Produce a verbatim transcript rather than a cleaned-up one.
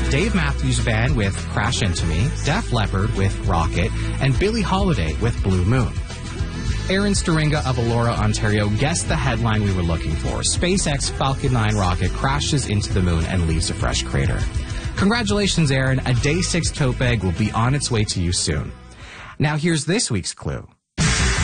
Dave Matthews Band with Crash Into Me, Def Leppard with Rocket, and Billie Holiday with Blue Moon. Aaron Staringa of Elora, Ontario guessed the headline we were looking for. SpaceX Falcon nine rocket crashes into the moon and leaves a fresh crater. Congratulations, Aaron. A Day six tote bag will be on its way to you soon. Now here's this week's clue.